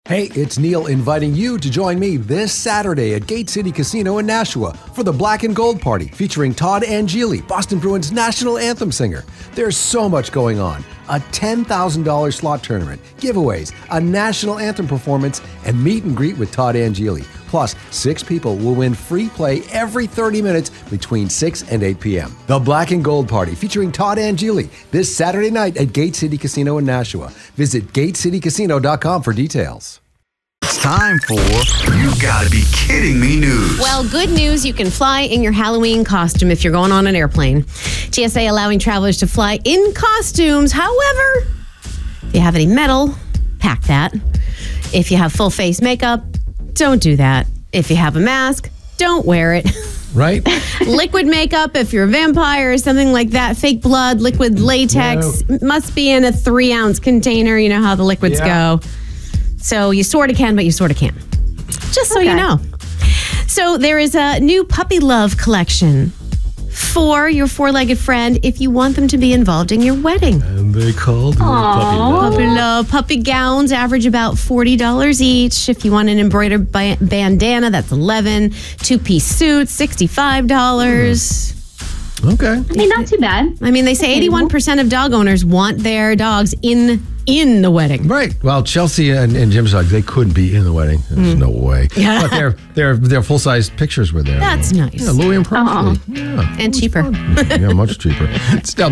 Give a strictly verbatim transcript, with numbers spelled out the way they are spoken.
Hey, it's Neil inviting you to join me this Saturday at Gate City Casino in Nashua for the Black and Gold Party featuring Todd Angeli, Boston Bruins national anthem singer. There's so much going on. A ten thousand dollars slot tournament, giveaways, a national anthem performance, and meet and greet with Todd Angeli. Plus, six people will win free play every thirty minutes between six and eight p.m. The Black and Gold Party featuring Todd Angeli this Saturday night at Gate City Casino in Nashua. Visit gate city casino dot com for details. It's time for You Gotta Be Kidding Me news. Well, good news. You can fly in your Halloween costume if you're going on an airplane. T S A allowing travelers to fly in costumes. However, if you have any metal, pack that. If you have full face makeup, don't do that. If you have a mask, don't wear it. Right? Liquid makeup, if you're a vampire or something like that, fake blood, liquid latex, No. must be in a three ounce container. You know how the liquids Yeah. go. So you sort of can, but you sort of can't. Just so Okay. you know. So there is a new puppy love collection for your four-legged friend if you want them to be involved in your wedding. And they called her Puppy Love. Puppy love. Puppy gowns average about forty dollars each. If you want an embroidered ba- bandana, that's eleven dollars. Two-piece suits, sixty-five dollars. Okay. I mean, not too bad. I mean, they say eighty-one percent of dog owners want their dogs in in the wedding. Right. Well, Chelsea and, and Jim's dogs, they couldn't be in the wedding. There's no way. Yeah. But their their their full size pictures were there. That's nice. Yeah, Louis and Presley. Yeah. And cheaper. Yeah, much cheaper. It's